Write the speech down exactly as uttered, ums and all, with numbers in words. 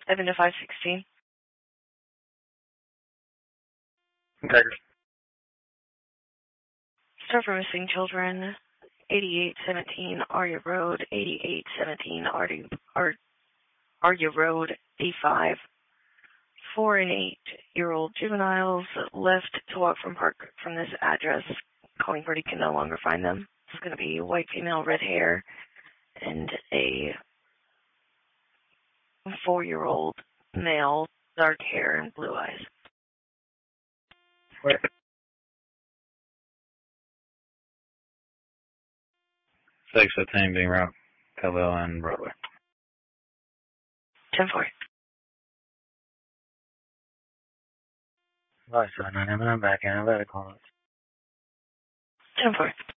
seven to five sixteen. Tigers. Start for missing children. eighty-eight seventeen Arya Road, eighty-eight seventeen Arya, Ar- Arya Road, A five. Four and eight-year-old juveniles left to walk from park from this address. Calling Birdie can no longer find them. It's going to be a white female, red hair, and a four-year-old male, dark hair and blue eyes. Where? six fifteen Bean Rock, Covell and Broadway. ten four. Bye, son. I'm back in. I better call it. ten four.